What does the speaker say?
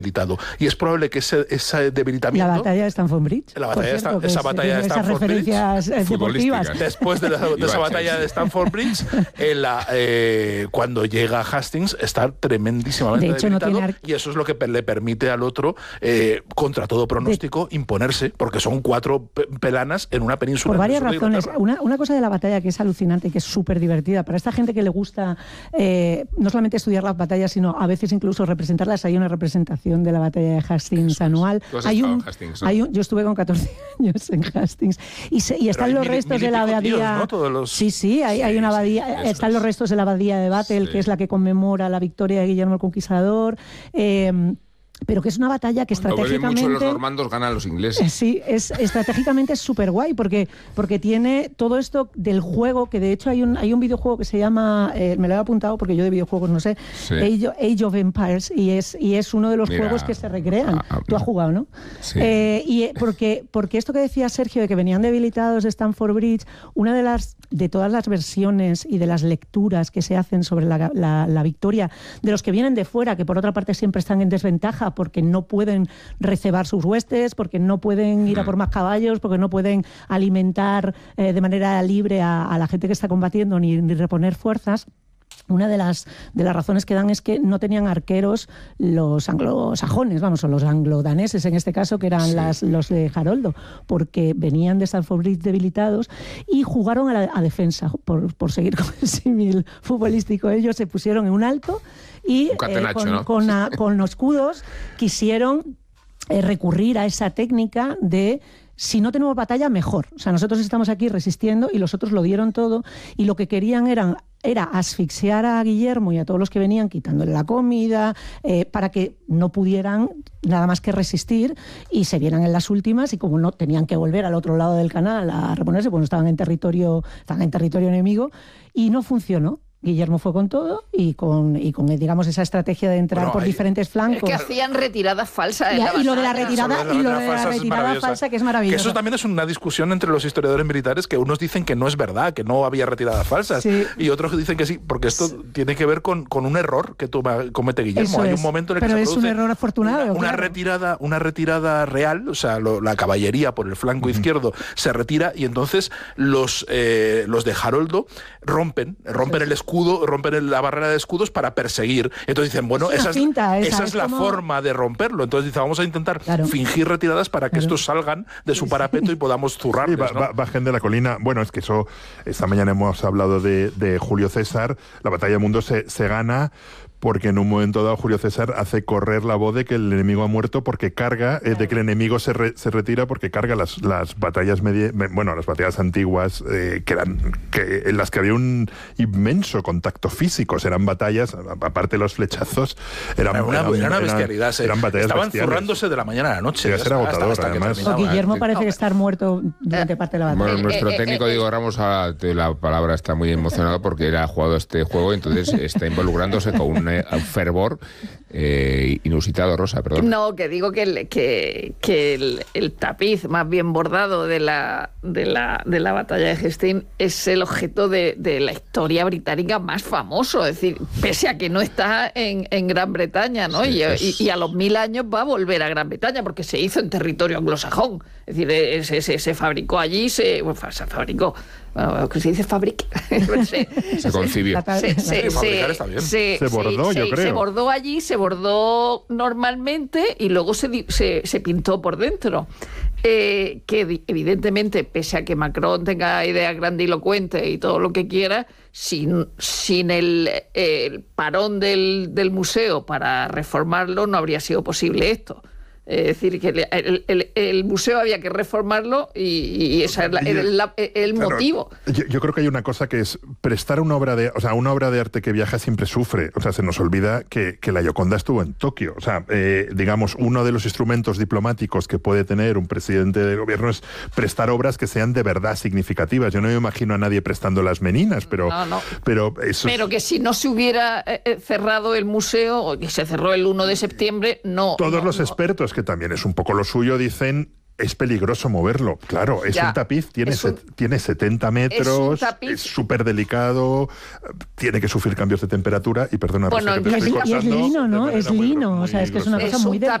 debilitado. Y es probable que ese debilitamiento... La batalla de Stamford Bridge. Esa batalla de Stamford Bridge. Esas referencias deportivas. Después de esa batalla de Stamford Bridge, cuando llega Hastings, está tremendísimamente debilitado. Y eso es lo que le permite al otro, contra todo pronóstico, imponerse, porque son 4 pelanas en una península. Por varias razones. Una cosa de la batalla que es alucinante y que es súper divertida. Para esta gente que le gusta no solamente estudiar las batallas, sino a veces incluso representarlas, hay una representación de la batalla de Hastings anual. Hastings, ¿no? Yo estuve con 14 años en Hastings y están los restos de la abadía. ¿No? Sí, hay una abadía. Están los restos de la abadía de Battle, que es la que conmemora la victoria de Guillermo el Conquistador. Pero que es una batalla que estratégicamente... Mucho los normandos ganan los ingleses. Sí, estratégicamente es súper guay, porque tiene todo esto del juego, que de hecho hay un videojuego que se llama, me lo he apuntado porque yo de videojuegos no sé, Age of Empires, y es uno de los juegos que se recrean. Tú has jugado, ¿no? Sí. Porque esto que decía Sergio, de que venían debilitados de Stamford Bridge, una de todas las versiones y de las lecturas que se hacen sobre la victoria, de los que vienen de fuera, que por otra parte siempre están en desventaja, porque no pueden recebar sus huestes, porque no pueden ir a por más caballos, porque no pueden alimentar de manera libre a la gente que está combatiendo ni reponer fuerzas. Una de las razones que dan es que no tenían arqueros los anglosajones, o los anglodaneses en este caso, que eran los de Haroldo, porque venían de Stamford Bridge debilitados y jugaron a defensa, por seguir con el símil futbolístico. Ellos se pusieron en un alto y con los escudos quisieron recurrir a esa técnica de: si no tenemos batalla, mejor. O sea, nosotros estamos aquí resistiendo y los otros lo dieron todo, y lo que querían era asfixiar a Guillermo y a todos los que venían, quitándole la comida, para que no pudieran nada más que resistir y se vieran en las últimas, y como no tenían que volver al otro lado del canal a reponerse, pues estaban en territorio enemigo, y no funcionó. Guillermo fue con todo y con digamos, esa estrategia de entrar por diferentes flancos. Es que hacían retiradas falsas. Y lo de la retirada falsa, que es maravilloso. Que eso también es una discusión entre los historiadores militares, que unos dicen que no es verdad, que no había retiradas falsas, y otros dicen que sí, porque esto tiene que ver con un error que comete Guillermo. Hay un momento en el que se produce un error afortunado. Una retirada real, o sea, la caballería por el flanco izquierdo se retira, y entonces los de Haroldo rompen el escudo, rompen la barrera de escudos para perseguir. Entonces dicen, bueno, esa es la forma de romperlo. Entonces dicen, vamos a intentar fingir retiradas para que estos salgan de su parapeto y podamos zurrarles, ¿no? Bajen de la colina. Bueno, es que esta mañana hemos hablado de Julio César. La batalla de Mundo se gana porque en un momento dado Julio César hace correr la voz de que el enemigo ha muerto, porque carga, de que el enemigo se retira porque carga las batallas las batallas antiguas, en las que había un inmenso contacto físico. Eran batallas, aparte de los flechazos, eran una bestialidad. Eran batallas estaban bestiales. Zurrándose de la mañana a la noche. Era agotador, además. Guillermo parece estar muerto durante parte de la batalla. Bueno, nuestro técnico Diego Ramos, de la palabra, está muy emocionado porque él ha jugado este juego, entonces está involucrándose con un fervor inusitado. Rosa, perdón. No, que digo que el tapiz más bien bordado de la batalla de Hastings es el objeto de la historia británica más famoso. Es decir, pese a que no está en Gran Bretaña, ¿no? Y a los 1000 años va a volver a Gran Bretaña porque se hizo en territorio anglosajón. Es decir, se fabricó allí, se fabricó. Bueno, que se dice fabric. Se concibió. Se bordó, yo creo. Se bordó allí, se bordó normalmente y luego se pintó por dentro. Que evidentemente, pese a que Macron tenga ideas grandilocuentes y todo lo que quiera, sin el parón del museo para reformarlo no habría sido posible esto. Es decir, que el museo había que reformarlo y ese era el motivo. Yo creo que hay una cosa que es prestar una obra de arte que viaja siempre sufre. O sea, se nos olvida que la Gioconda estuvo en Tokio. O sea, digamos, uno de los instrumentos diplomáticos que puede tener un presidente del gobierno es prestar obras que sean de verdad significativas. Yo no me imagino a nadie prestando las Meninas, pero pero que si no se hubiera cerrado el museo, o que se cerró el 1 de septiembre, no. Todos los expertos, que también es un poco lo suyo, dicen es peligroso moverlo. Claro, es un tapiz, tiene 70 metros, es súper delicado, tiene que sufrir cambios de temperatura y perdona, Rosa, que te estoy cortando, y es lino, ¿no? Es lino, o sea, es que es una cosa muy delicada.